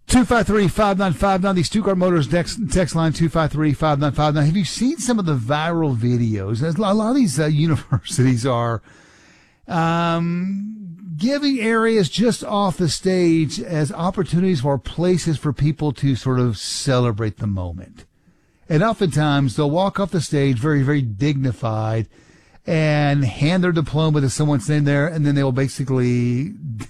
253-5959, the Stuttgart Motors text line 253-5959. Have you seen some of the viral videos? A lot of these universities are giving areas just off the stage as opportunities or places for people to sort of celebrate the moment. And oftentimes they'll walk off the stage very, very dignified and hand their diploma to someone sitting there, and then they will basically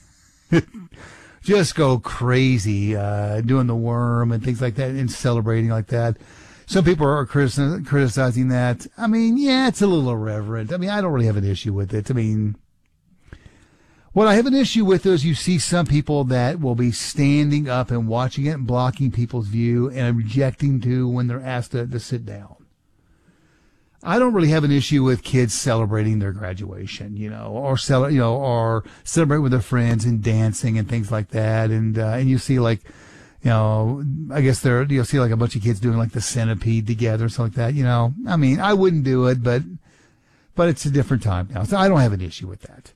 just go crazy, doing the worm and things like that and celebrating like that. Some people are criticizing that. I mean, yeah, it's a little irreverent. I mean, I don't really have an issue with it. I mean, what I have an issue with is you see some people that will be standing up and watching it and blocking people's view and objecting to when they're asked to sit down. I don't really have an issue with kids celebrating their graduation, or celebrate with their friends and dancing and things like that. And you see I guess you'll see like a bunch of kids doing like the centipede together and stuff like that, I mean, I wouldn't do it, but it's a different time now. So I don't have an issue with that.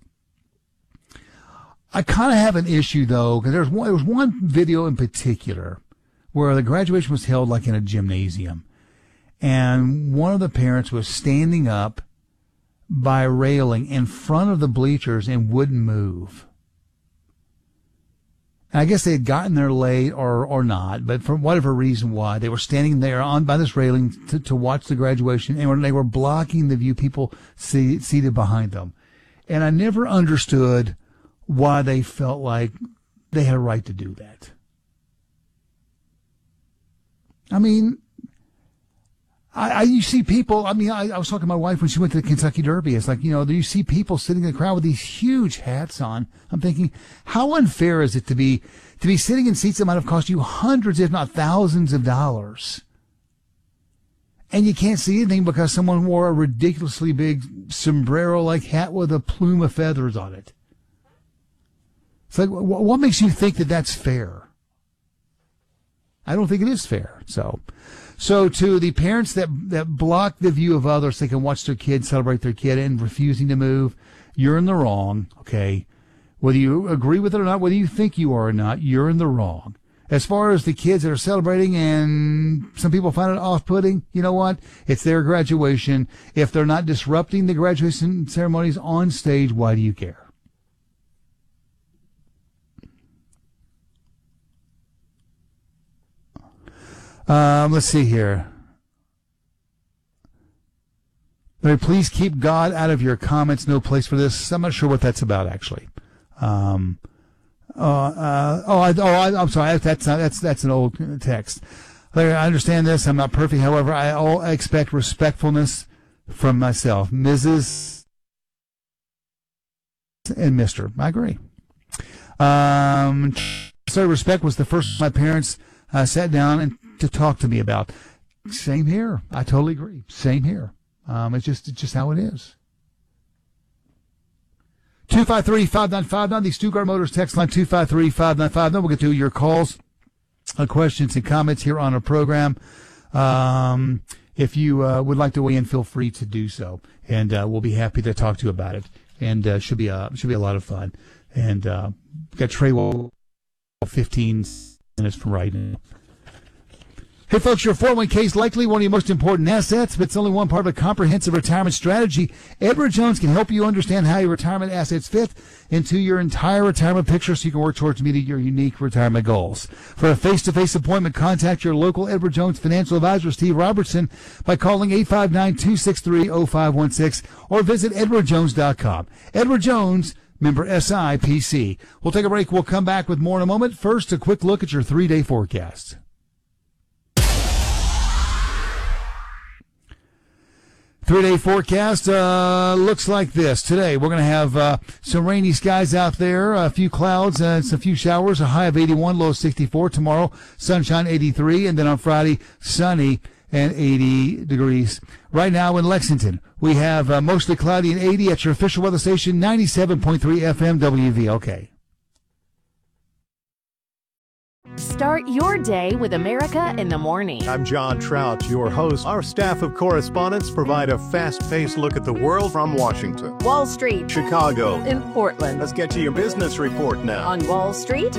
I kind of have an issue though, because there was one video in particular where the graduation was held like in a gymnasium. And one of the parents was standing up by a railing in front of the bleachers and wouldn't move. And I guess they had gotten there late or not, but for whatever reason why, they were standing there by this railing to watch the graduation, and they were blocking the view, people seated behind them. And I never understood why they felt like they had a right to do that. I mean, you see people, I was talking to my wife when she went to the Kentucky Derby. It's like, you see people sitting in the crowd with these huge hats on. I'm thinking, how unfair is it to be sitting in seats that might have cost you hundreds, if not thousands of dollars? And you can't see anything because someone wore a ridiculously big sombrero-like hat with a plume of feathers on it. It's like, what makes you think that that's fair? I don't think it is fair. So to the parents that block the view of others, they can watch their kid celebrate their kid and refusing to move, you're in the wrong, okay? Whether you agree with it or not, whether you think you are or not, you're in the wrong. As far as the kids that are celebrating and some people find it off-putting, you know what? It's their graduation. If they're not disrupting the graduation ceremonies on stage, why do you care? Let's see here. Larry, please keep God out of your comments. No place for this. I'm not sure what that's about, actually. I'm sorry. That's an old text. Larry, I understand this. I'm not perfect. However, I expect respectfulness from myself. Mrs. and Mr. I agree. So respect was the first my parents sat down and to talk to me about. Same here. I totally agree. Same here. It's just how it is. 253-5959, the Stuttgart Motors text line 253-5959. We'll get to your calls, questions, and comments here on our program. If you would like to weigh in, feel free to do so, and we'll be happy to talk to you about it. And should be a lot of fun. And got Trey 15 minutes from right now. Hey, folks, your 401k is likely one of your most important assets, but it's only one part of a comprehensive retirement strategy. Edward Jones can help you understand how your retirement assets fit into your entire retirement picture so you can work towards meeting your unique retirement goals. For a face-to-face appointment, contact your local Edward Jones financial advisor, Steve Robertson, by calling 859-263-0516 or visit edwardjones.com. Edward Jones, member SIPC. We'll take a break. We'll come back with more in a moment. First, a quick look at your 3-day forecast. 3-day forecast looks like this. Today, we're going to have some rainy skies out there, a few clouds and a few showers, a high of 81, low of 64. Tomorrow, sunshine 83, and then on Friday, sunny and 80 degrees. Right now in Lexington, we have mostly cloudy and 80 at your official weather station, 97.3 FM WVLK. Start your day with America in the Morning. I'm John Trout, your host. Our staff of correspondents provide a fast-paced look at the world from Washington, Wall Street, Chicago, and Portland. Let's get to your business report now. On Wall Street,